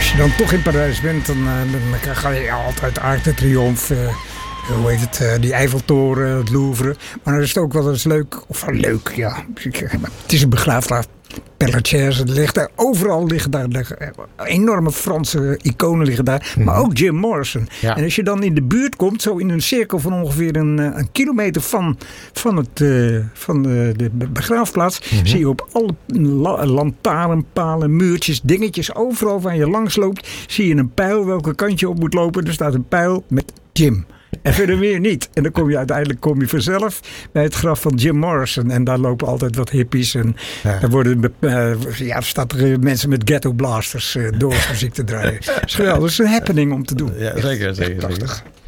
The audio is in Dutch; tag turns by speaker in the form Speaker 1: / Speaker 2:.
Speaker 1: als je dan toch in Parijs bent, dan ga je altijd Arc de Triomphe, hoe heet het, die Eiffeltoren, het Louvre. Maar dan is het ook wel eens leuk, leuk, ja. Het is een begraafplaats. Père Lachaise, overal liggen daar enorme Franse iconen liggen daar. Maar ook Jim Morrison. Ja. En als je dan in de buurt komt, zo in een cirkel van ongeveer een kilometer van de begraafplaats, zie je op alle lantaarnpalen, muurtjes, dingetjes, overal waar je langs loopt, zie je een pijl welke kant je op moet lopen. Er staat een pijl met Jim. En verder meer niet. En dan kom je uiteindelijk vanzelf bij het graf van Jim Morrison. En daar lopen altijd wat hippies. En daar worden staat er mensen met ghetto blasters doormuziek te draaien. Dat is geweldig. Dat is een happening om te doen.
Speaker 2: Ja, zeker.